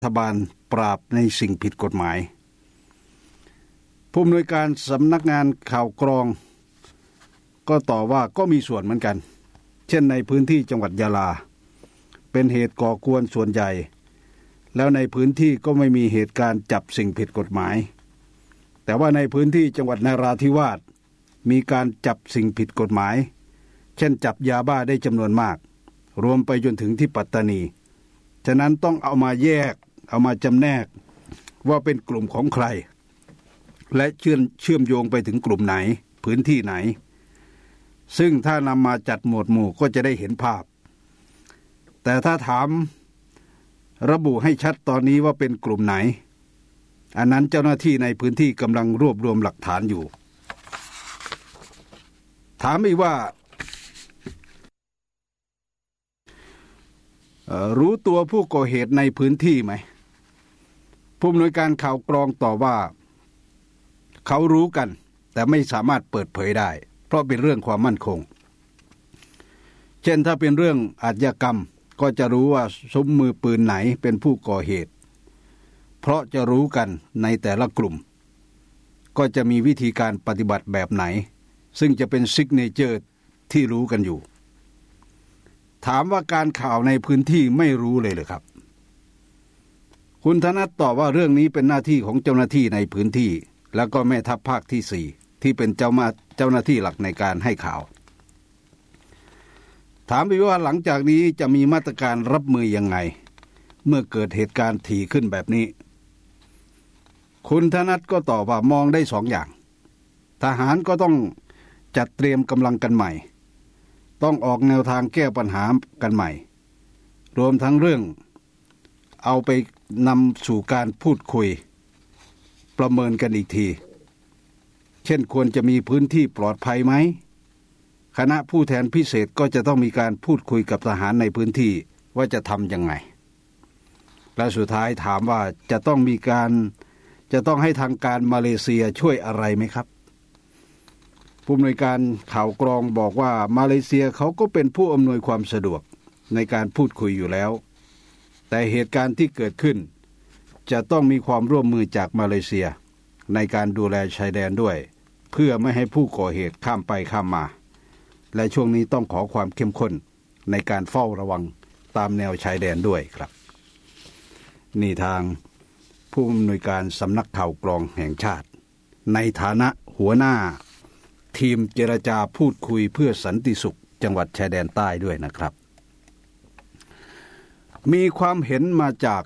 รัฐบาลปราบในสิ่งผิดกฎหมายผู้อำนวยการสำนักงานข่าวกรองก็ต่อว่าก็มีส่วนเหมือนกันเช่นในพื้นที่จังหวัดยะลาเป็นเหตุก่อกวนส่วนใหญ่แล้วในพื้นที่ก็ไม่มีเหตุการณ์จับสิ่งผิดกฎหมายแต่ว่าในพื้นที่จังหวัดนราธิวาสมีการจับสิ่งผิดกฎหมายเช่นจับยาบ้าได้จำนวนมากรวมไปจนถึงที่ปัตตานีฉะนั้นต้องเอามาแยกเอามาจำแนกว่าเป็นกลุ่มของใครและเชื่อมโยงไปถึงกลุ่มไหนพื้นที่ไหนซึ่งถ้านำมาจัดหมวดหมู่ก็จะได้เห็นภาพแต่ถ้าถามระบุให้ชัดตอนนี้ว่าเป็นกลุ่มไหนอันนั้นเจ้าหน้าที่ในพื้นที่กำลังรวบรวมหลักฐานอยู่ถามอีกว่ารู้ตัวผู้ก่อเหตุในพื้นที่ไหมผู้อำนวยการข่าวกรองตอบว่าเขารู้กันแต่ไม่สามารถเปิดเผยได้เพราะเป็นเรื่องความมั่นคงเช่นถ้าเป็นเรื่องอาชญากรรมก็จะรู้ว่าซุ้มมือปืนไหนเป็นผู้ก่อเหตุเพราะจะรู้กันในแต่ละกลุ่มก็จะมีวิธีการปฏิบัติแบบไหนซึ่งจะเป็นซิกเนเจอร์ที่รู้กันอยู่ถามว่าการข่าวในพื้นที่ไม่รู้เลยเหรอครับคุณธนัทตอบว่าเรื่องนี้เป็นหน้าที่ของเจ้าหน้าที่ในพื้นที่แล้วก็แม่ทัพภาคที่4ที่เป็นเจ้าหน้าที่หลักในการให้ข่าวถามไปว่าหลังจากนี้จะมีมาตรการรับมือยังไงเมื่อเกิดเหตุการณ์ถี่ขึ้นแบบนี้คุณธนัทก็ตอบว่ามองได้2 อย่างทหารก็ต้องจัดเตรียมกำลังกันใหม่ต้องออกแนวทางแก้ปัญหากันใหม่รวมทั้งเรื่องเอาไปนำสู่การพูดคุยประเมินกันอีกทีเช่นควรจะมีพื้นที่ปลอดภัยไหมคณะผู้แทนพิเศษก็จะต้องมีการพูดคุยกับทหารในพื้นที่ว่าจะทำยังไงและสุดท้ายถามว่าจะต้องให้ทางการมาเลเซียช่วยอะไรไหมครับผู้อำนวยการข่าวกรองบอกว่ามาเลเซียเขาก็เป็นผู้อำนวยความสะดวกในการพูดคุยอยู่แล้วแต่เหตุการณ์ที่เกิดขึ้นจะต้องมีความร่วมมือจากมาเลเซียในการดูแลชายแดนด้วยเพื่อไม่ให้ผู้ก่อเหตุข้ามไปข้ามมาและช่วงนี้ต้องขอความเข้มข้นในการเฝ้าระวังตามแนวชายแดนด้วยครับนี่ทางผู้อำนวยการสำนักข่าวกรองแห่งชาติในฐานะหัวหน้าทีมเจรจาพูดคุยเพื่อสันติสุขจังหวัดชายแดนใต้ด้วยนะครับมีความเห็นมาจาก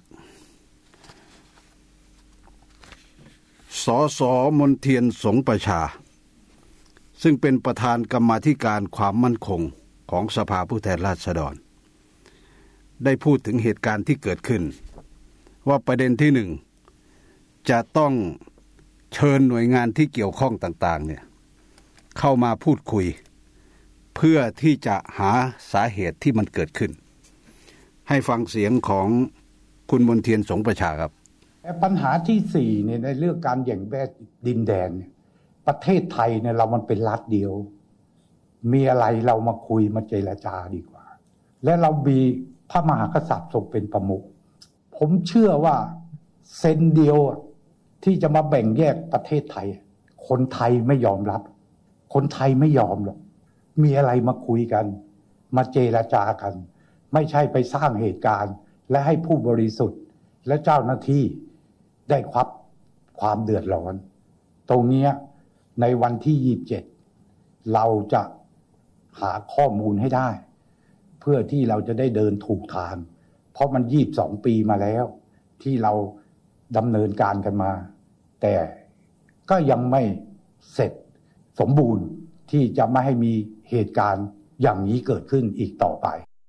สส.มนเทียนสงประชาซึ่งเป็นประธานกรรมาธิการความมั่นคงของสภาผู้แทนราษฎรได้พูดถึงเหตุการณ์ที่เกิดขึ้นว่าประเด็นที่1จะต้องเชิญหน่วยงานที่เกี่ยวข้องต่างๆเนี่ยเข้ามาพูดคุยเพื่อที่จะหาสาเหตุที่มันเกิดขึ้นให้ฟังเสียงของคุณมนเทียนสงประชาครับปัญหาที่4เนี่ยในเรื่องการแย่งแย่งดินแดนเนี่ยประเทศไทยเนี่ยเรามันเป็นรัฐเดียวมีอะไรเรามาคุยมาเจรจาดีกว่าและเรามีพระมหากษัตริย์ทรงเป็นประมุขผมเชื่อว่าเซนเดียวที่จะมาแบ่งแยกประเทศไทยคนไทยไม่ยอมรับคนไทยไม่ยอมหรอกมีอะไรมาคุยกันมาเจรจากันไม่ใช่ไปสร้างเหตุการณ์และให้ผู้บริสุทธิ์และเจ้าหน้าที่ได้รับความเดือดร้อนตรงนี้ในวันที่27เราจะหาข้อมูลให้ได้เพื่อที่เราจะได้เดินถูกทางเพราะมัน22 ปีมาแล้วที่เราดำเนินการกันมาแต่ก็ยังไม่เสร็จสมบูรณ์ที่จะไม่ให้มีเหตุการณ์อย่างนี้เกิดขึ้นอีกต่อไป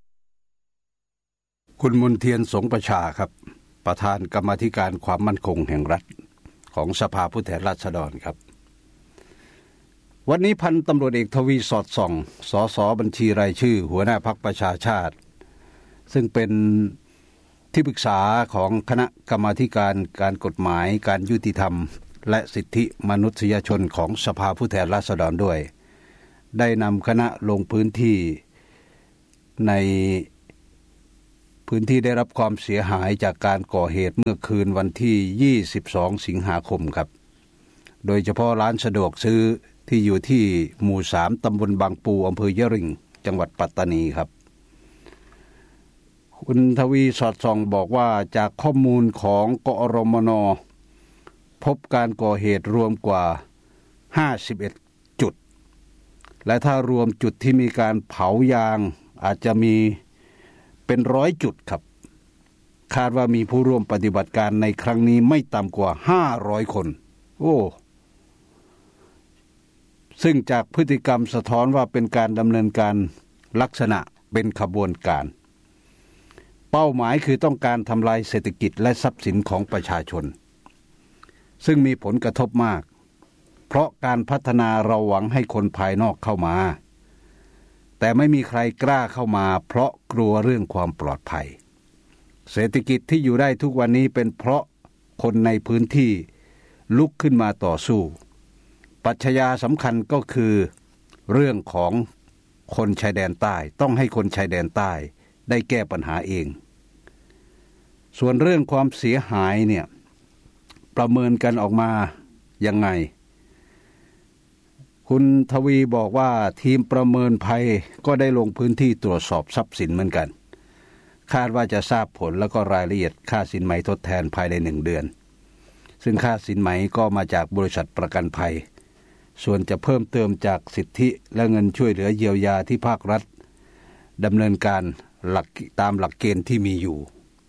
คุณมนเทียนสงประชาครับประธานกรรมาธิการความมั่นคงแห่งรัฐของสภาผู้แทนราษฎรครับวันนี้พันตำรวจเอกทวีสอดส่องสสบัญชีรายชื่อหัวหน้าพรรคประชาชาติซึ่งเป็นที่ปรึกษาของคณะกรรมาธิการการกฎหมายการยุติธรรมและสิทธิมนุษยชนของสภาผู้แทนราษฎรด้วยได้นำคณะลงพื้นที่ในพื้นที่ได้รับความเสียหายจากการก่อเหตุเมื่อคืนวันที่22สิงหาคมครับโดยเฉพาะร้านสะดวกซื้อที่อยู่ที่หมู่3ตำบลบางปูอำเภอยะริงจังหวัดปัตตานีครับคุณทวีสอดส่องบอกว่าจากข้อมูลของกอรมน.พบการก่อเหตุรวมกว่า51จุดและถ้ารวมจุดที่มีการเผายางอาจจะมีเป็น100จุดครับคาดว่ามีผู้ร่วมปฏิบัติการในครั้งนี้ไม่ต่ำกว่า500คนโอ้ซึ่งจากพฤติกรรมสะท้อนว่าเป็นการดำเนินการลักษณะเป็นขบวนการเป้าหมายคือต้องการทำลายเศรษฐกิจและทรัพย์สินของประชาชนซึ่งมีผลกระทบมากเพราะการพัฒนาเราหวังให้คนภายนอกเข้ามาแต่ไม่มีใครกล้าเข้ามาเพราะกลัวเรื่องความปลอดภัยเศรษฐกิจที่อยู่ได้ทุกวันนี้เป็นเพราะคนในพื้นที่ลุกขึ้นมาต่อสู้ปัจจัยสำคัญก็คือเรื่องของคนชายแดนใต้ต้องให้คนชายแดนใต้ได้แก้ปัญหาเองส่วนเรื่องความเสียหายเนี่ยประเมินกันออกมายังไงคุณทวีบอกว่าทีมประเมินภัยก็ได้ลงพื้นที่ตรวจสอบทรัพย์สินเหมือนกันคาดว่าจะทราบผลแล้วก็รายละเอียดค่าสินไหมทดแทนภายใน1เดือนซึ่งค่าสินไหมก็มาจากบริษัทประกันภัยส่วนจะเพิ่มเติมจากสิทธิและเงินช่วยเหลือเยียวยาที่ภาครัฐดำเนินการตามหลักเกณฑ์ที่มีอยู่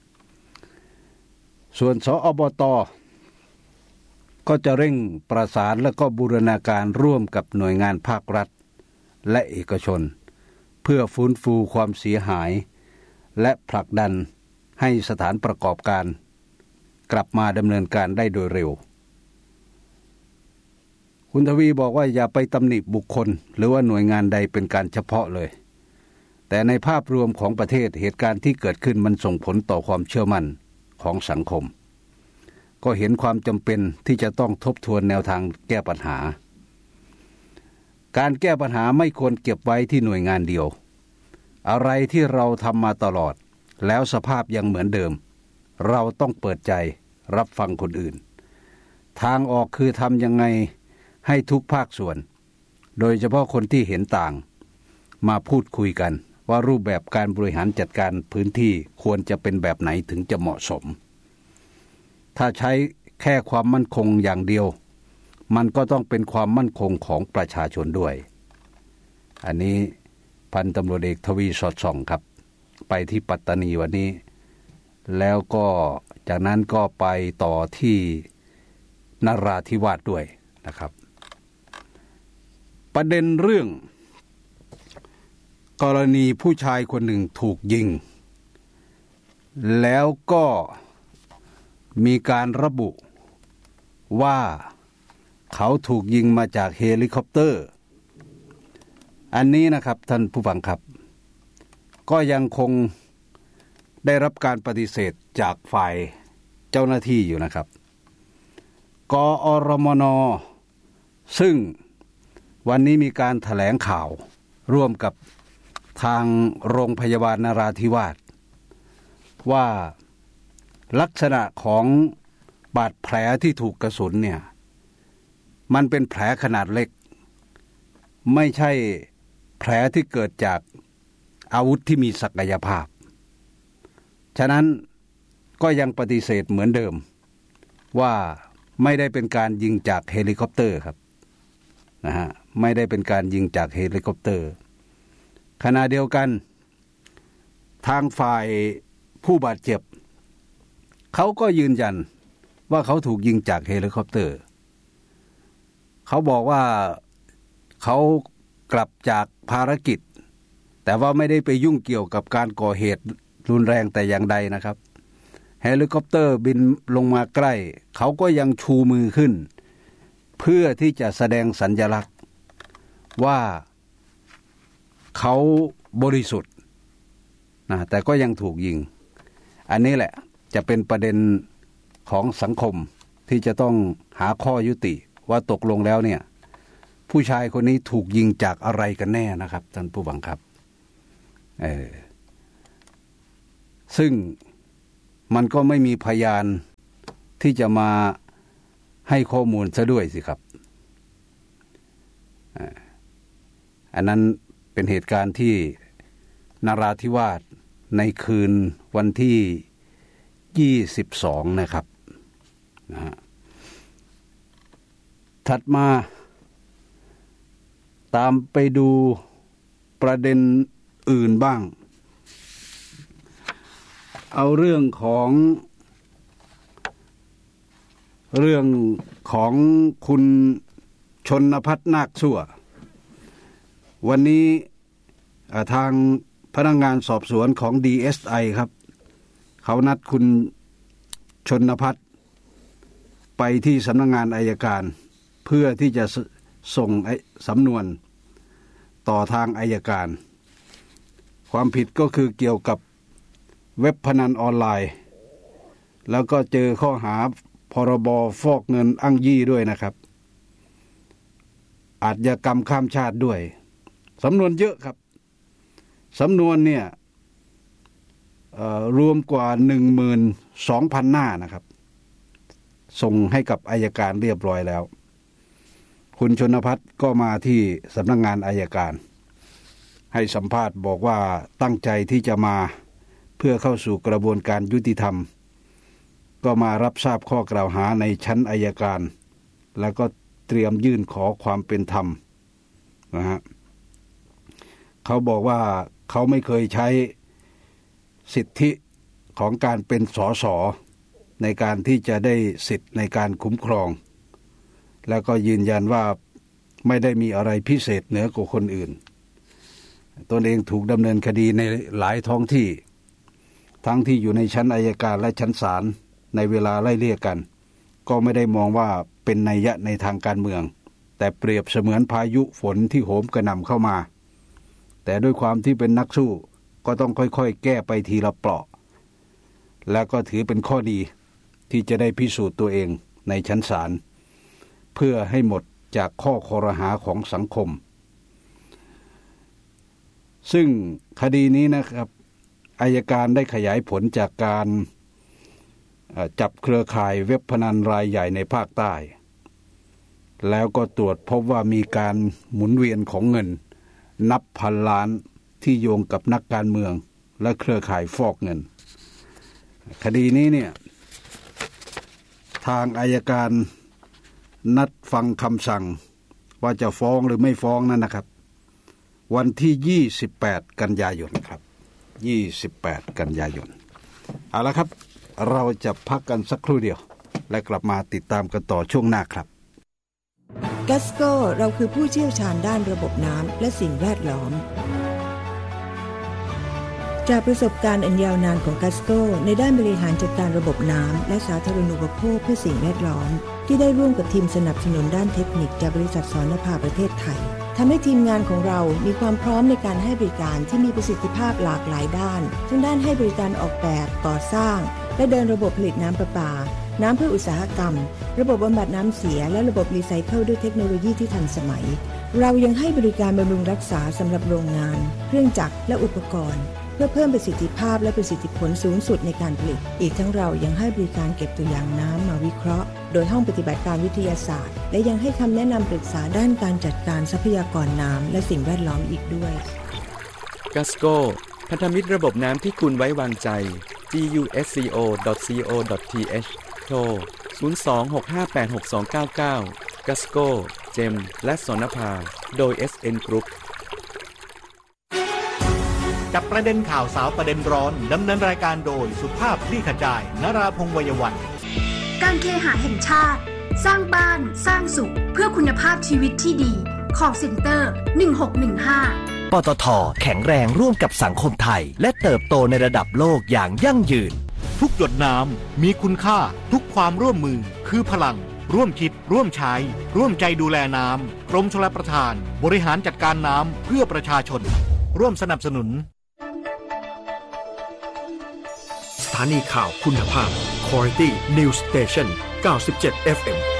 ส่วนสอบต.ก็จะเร่งประสานและก็บูรณาการร่วมกับหน่วยงานภาครัฐและเอกชนเพื่อฟื้นฟูความเสียหายและผลักดันให้สถานประกอบการกลับมาดำเนินการได้โดยเร็วคุณทวีบอกว่าอย่าไปตำหนิบุคคลหรือว่าหน่วยงานใดเป็นการเฉพาะเลยแต่ในภาพรวมของประเทศเหตุการณ์ที่เกิดขึ้นมันส่งผลต่อความเชื่อมั่นของสังคมก็เห็นความจำเป็นที่จะต้องทบทวนแนวทางแก้ปัญหาการแก้ปัญหาไม่ควรเก็บไว้ที่หน่วยงานเดียวอะไรที่เราทำมาตลอดแล้วสภาพยังเหมือนเดิมเราต้องเปิดใจรับฟังคนอื่นทางออกคือทำยังไงให้ทุกภาคส่วนโดยเฉพาะคนที่เห็นต่างมาพูดคุยกันว่ารูปแบบการบริหารจัดการพื้นที่ควรจะเป็นแบบไหนถึงจะเหมาะสมถ้าใช้แค่ความมั่นคงอย่างเดียวมันก็ต้องเป็นความมั่นคงของประชาชนด้วยอันนี้พันตำรวจเอกทวีสอดส่องครับไปที่ปัตตานีวันนี้แล้วก็จากนั้นก็ไปต่อที่นราธิวาสด้วยนะครับประเด็นเรื่องกรณีผู้ชายคนหนึ่งถูกยิงแล้วก็มีการระบุว่าเขาถูกยิงมาจากเฮลิคอปเตอร์อันนี้นะครับท่านผู้ฟังครับก็ยังคงได้รับการปฏิเสธจากฝ่ายเจ้าหน้าที่อยู่นะครับกอรมน.ซึ่งวันนี้มีการแถลงข่าวร่วมกับทางโรงพยาบาลนราธิวาสว่าลักษณะของบาดแผลที่ถูกกระสุนเนี่ยมันเป็นแผลขนาดเล็กไม่ใช่แผลที่เกิดจากอาวุธที่มีศักยภาพฉะนั้นก็ยังปฏิเสธเหมือนเดิมว่าไม่ได้เป็นการยิงจากเฮลิคอปเตอร์ครับนะฮะไม่ได้เป็นการยิงจากเฮลิคอปเตอร์ขณะเดียวกันทางฝ่ายผู้บาดเจ็บเขาก็ยืนยันว่าเขาถูกยิงจากเฮลิคอปเตอร์เขาบอกว่าเขากลับจากภารกิจแต่ว่าไม่ได้ไปยุ่งเกี่ยวกับการก่อเหตุรุนแรงแต่อย่างใดนะครับเฮลิคอปเตอร์บินลงมาใกล้เขาก็ยังชูมือขึ้นเพื่อที่จะแสดงสัญลักษณ์ว่าเขาบริสุทธิ์นะแต่ก็ยังถูกยิงอันนี้แหละจะเป็นประเด็นของสังคมที่จะต้องหาข้อยุติว่าตกลงแล้วเนี่ยผู้ชายคนนี้ถูกยิงจากอะไรกันแน่นะครับท่านผู้ฟังครับซึ่งมันก็ไม่มีพยานที่จะมาให้ข้อมูลซะด้วยสิครับอันนั้นเป็นเหตุการณ์ที่นราธิวาสในคืนวันที่22นะครับนะฮะถัดมาตามไปดูประเด็นอื่นบ้างเอาเรื่องของคุณชนภัทรนาคสั่ววันนี้ทางพนักงานสอบสวนของ DSI ครับเขานัดคุณชนภัทรไปที่สำนักงานอัยการเพื่อที่จะส่งสำนวนต่อทางอัยการความผิดก็คือเกี่ยวกับเว็บพนันออนไลน์แล้วก็เจอข้อหาพรบฟอกเงินอ้างยี่ด้วยนะครับอาชญากรรมข้ามชาติด้วยสำนวนเยอะครับสำนวนเนี่ยรวมกว่า 12,000 หน้านะครับส่งให้กับอัยการเรียบร้อยแล้วคุณชนภัทรก็มาที่สำนักงานอัยการให้สัมภาษณ์บอกว่าตั้งใจที่จะมาเพื่อเข้าสู่กระบวนการยุติธรรมก็มารับทราบข้อกล่าวหาในชั้นอัยการแล้วก็เตรียมยื่นขอความเป็นธรรมนะฮะเขาบอกว่าเขาไม่เคยใช้สิทธิของการเป็นสสในการที่จะได้สิทธิ์ในการคุ้มครองแล้วก็ยืนยันว่าไม่ได้มีอะไรพิเศษเหนือกว่าคนอื่นตนเองถูกดำเนินคดีในหลายท้องที่ทั้งที่อยู่ในชั้นอัยการและชั้นศาลในเวลาไล่เลี่ยกันก็ไม่ได้มองว่าเป็นนัยยะในทางการเมืองแต่เปรียบเสมือนพายุฝนที่โหมกระหน่ำเข้ามาแต่ด้วยความที่เป็นนักสู้ก็ต้องค่อยๆแก้ไปทีละเปราะแล้วก็ถือเป็นข้อดีที่จะได้พิสูจน์ตัวเองในชั้นศาลเพื่อให้หมดจากข้อคอรหาของสังคมซึ่งคดีนี้นะครับอัยการได้ขยายผลจากการจับเครือข่ายเว็บพนันรายใหญ่ในภาคใต้แล้วก็ตรวจพบว่ามีการหมุนเวียนของเงินนับพันล้านที่โยงกับนักการเมืองและเครือข่ายฟอกเงินคดีนี้เนี่ยทางอัยการนัดฟังคำสั่งว่าจะฟ้องหรือไม่ฟ้องนั่นนะครับวันที่28กันยายนครับ28กันยายนเอาละครับเราจะพักกันสักครู่เดียวและกลับมาติดตามกันต่อช่วงหน้าครับกัสโกเราคือผู้เชี่ยวชาญด้านระบบน้ำและสิ่งแวดล้อมจากประสบการณ์อันยาวนานของกัสโกในด้านบริหารจัดการระบบน้ำและสาธารณูปโภคเพื่อสิ่งแวดล้อมที่ได้ร่วมกับทีมสนับสนุนด้านเทคนิคจากบริษัทสรณภาประเทศไทยทำให้ทีมงานของเรามีความพร้อมในการให้บริการที่มีประสิทธิภาพหลากหลายด้านทั้งด้านให้บริการออกแบบก่อสร้างและเดินระบบผลิตน้ำประปาน้ำเพื่ออุตสาหกรรมระบบบำบัดน้ำเสียและระบบรีไซเคิลด้วยเทคโนโลยีที่ทันสมัยเรายังให้บริการบำรุงรักษาสำหรับโรงงานเครื่องจักรและอุปกรณ์เพื่อเพิ่มประสิทธิภาพและประสิทธิผลสูงสุดในการผลิตอีกทั้งเรายังให้บริการเก็บตัวอย่างน้ำมาวิเคราะห์โดยห้องปฏิบัติการวิทยาศาสตร์และยังให้คำแนะนำปรึกษาด้านการจัดการทรัพยากรน้ำและสิ่งแวดล้อมอีกด้วยกัสโกพันธมิตรระบบน้ำที่คุณไว้วางใจ gusco.co.th โทร 02-658-6299 กัสโก เจมและสนภาโดย SN Group จับประเด็นข่าวสาวประเด็นร้อนดำเนินรายการโดยสุภาพคลี่ขจายนราพงษ์วัยวันการเคหะแห่งชาติสร้างบ้านสร้างสุขเพื่อคุณภาพชีวิตที่ดี Call Center 1615 ปตท.แข็งแรงร่วมกับสังคมไทยและเติบโตในระดับโลกอย่างยั่งยืนทุกหยดน้ำมีคุณค่าทุกความร่วมมือคือพลังร่วมคิดร่วมใช้ร่วมใจดูแลน้ำกรมชลประทานบริหารจัดการน้ำเพื่อประชาชนร่วมสนับสนุนสถานีข่าวคุณภาพ Quality News Station 97 FM